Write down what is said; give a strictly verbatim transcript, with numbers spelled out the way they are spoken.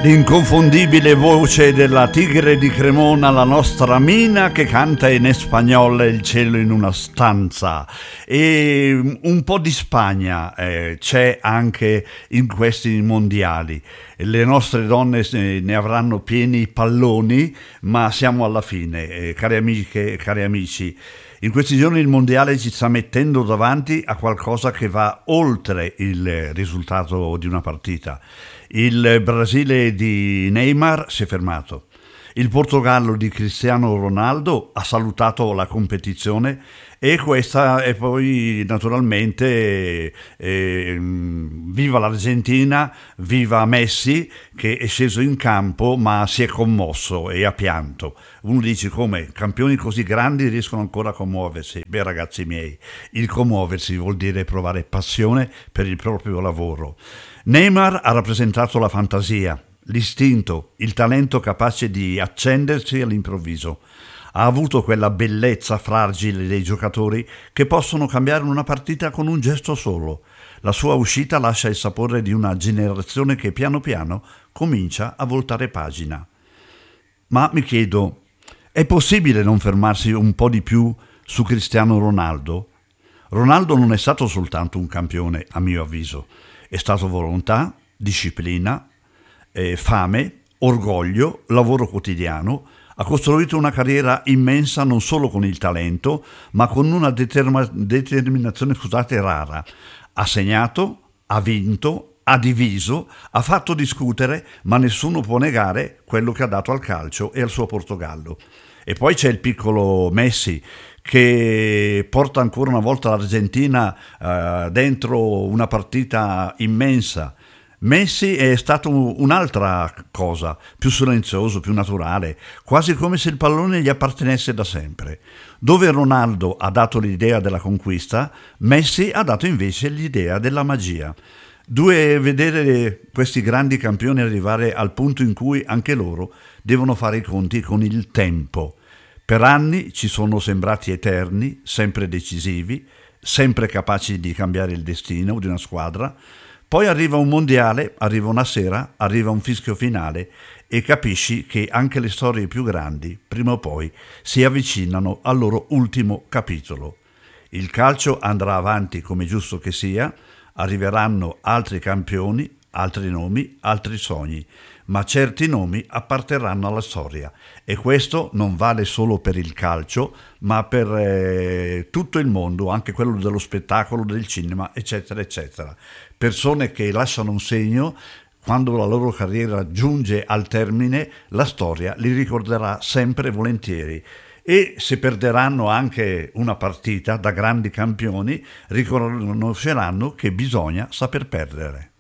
L'inconfondibile voce della tigre di Cremona, la nostra Mina, che canta in espagnolo Il cielo in una stanza. E un po' di Spagna eh, c'è anche in questi mondiali. Le nostre donne ne avranno pieni i palloni, ma siamo alla fine, eh, cari amiche e cari amici. In questi giorni il mondiale ci sta mettendo davanti a qualcosa che va oltre il risultato di una partita. Il Brasile di Neymar si è fermato. Il Portogallo di Cristiano Ronaldo ha salutato la competizione e questa è poi naturalmente eh, viva l'Argentina, viva Messi che è sceso in campo ma si è commosso e ha pianto. Uno dice: come campioni così grandi riescono ancora a commuoversi? Beh, ragazzi miei, il commuoversi vuol dire provare passione per il proprio lavoro. Neymar ha rappresentato la fantasia, l'istinto, il talento capace di accendersi all'improvviso. Ha avuto quella bellezza fragile dei giocatori che possono cambiare una partita con un gesto solo. La sua uscita lascia il sapore di una generazione che piano piano comincia a voltare pagina. Ma mi chiedo, è possibile non fermarsi un po' di più su Cristiano Ronaldo? Ronaldo non è stato soltanto un campione, a mio avviso. È stato volontà, disciplina, eh, fame, orgoglio, lavoro quotidiano. Ha costruito una carriera immensa non solo con il talento, ma con una determa- determinazione scusate, rara. Ha segnato, ha vinto, ha diviso, ha fatto discutere, ma nessuno può negare quello che ha dato al calcio e al suo Portogallo. E poi c'è il piccolo Messi, che porta ancora una volta l'Argentina eh, dentro una partita immensa. Messi è stato un'altra cosa, più silenzioso, più naturale, quasi come se il pallone gli appartenesse da sempre. Dove Ronaldo ha dato l'idea della conquista, Messi ha dato invece l'idea della magia. Due vedere questi grandi campioni arrivare al punto in cui anche loro devono fare i conti con il tempo. Per anni ci sono sembrati eterni, sempre decisivi, sempre capaci di cambiare il destino di una squadra. Poi arriva un mondiale, arriva una sera, arriva un fischio finale e capisci che anche le storie più grandi, prima o poi, si avvicinano al loro ultimo capitolo. Il calcio andrà avanti come giusto che sia, arriveranno altri campioni, altri nomi, altri sogni, ma certi nomi apparterranno alla storia e questo non vale solo per il calcio, ma per eh, tutto il mondo, anche quello dello spettacolo, del cinema, eccetera, eccetera. Persone che lasciano un segno. Quando la loro carriera giunge al termine, la storia li ricorderà sempre volentieri. E se perderanno anche una partita da grandi campioni, riconosceranno che bisogna saper perdere.